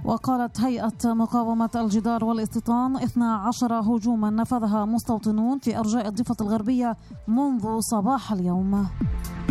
وقالت هيئة مقاومة الجدار والاستيطان 12 هجوما نفذها مستوطنون في أرجاء الضفة الغربية منذ صباح اليوم.